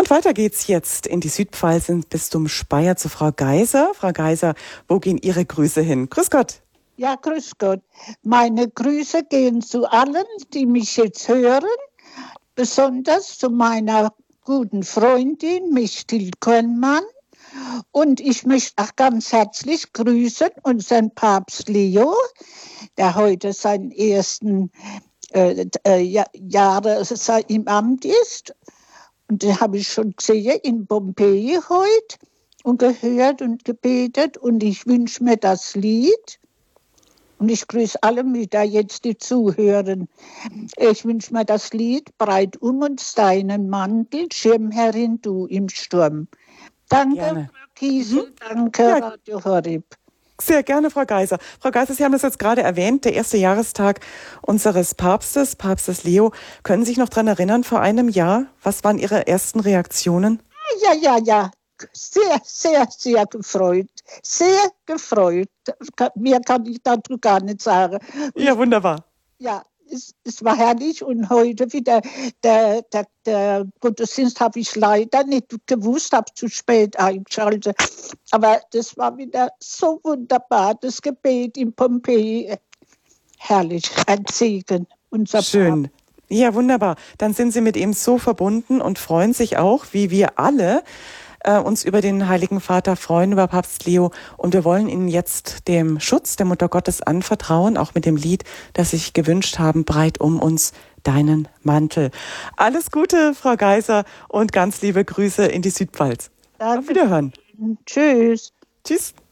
Und weiter geht's jetzt in die Südpfalz, ins Bistum Speyer zu Frau Geiser. Frau Geiser, wo gehen Ihre Grüße hin? Grüß Gott. Ja, grüß Gott. Meine Grüße gehen zu allen, die mich jetzt hören, besonders zu meiner guten Freundin Michtil Körnmann. Und ich möchte auch ganz herzlich grüßen unseren Papst Leo, der heute seinen ersten Jahre im Amt ist. Und den habe ich schon gesehen in Pompeji heute und gehört und gebetet. Und ich wünsche mir das Lied. Und ich grüße alle mit, da jetzt die zuhören. Ich wünsche mir das Lied Breit um uns deinen Mantel, Schirmherrin du im Sturm. Danke, Gerne. Frau Kiesel, danke, Ja. Radio Horeb. Sehr gerne, Frau Geiser. Frau Geiser, Sie haben das jetzt gerade erwähnt, der erste Jahrestag unseres Papstes Leo. Können Sie sich noch daran erinnern, vor einem Jahr? Was waren Ihre ersten Reaktionen? Ja. Sehr, sehr, sehr gefreut. Sehr gefreut. Mehr kann ich dazu gar nicht sagen. Ja, wunderbar. Ja, es war herrlich und heute wieder der Gottesdienst habe ich leider nicht gewusst, habe zu spät eingeschaltet. Aber das war wieder so wunderbar, das Gebet in Pompeji. Herrlich, ein Segen. Unser Schön. Papst. Ja, wunderbar. Dann sind Sie mit ihm so verbunden und freuen sich auch, wie wir alle, uns über den Heiligen Vater freuen, über Papst Leo. Und wir wollen Ihnen jetzt dem Schutz der Mutter Gottes anvertrauen, auch mit dem Lied, das Sie sich gewünscht haben, breit um uns deinen Mantel. Alles Gute, Frau Geiser, und ganz liebe Grüße in die Südpfalz. Danke. Auf Wiederhören. Tschüss. Tschüss.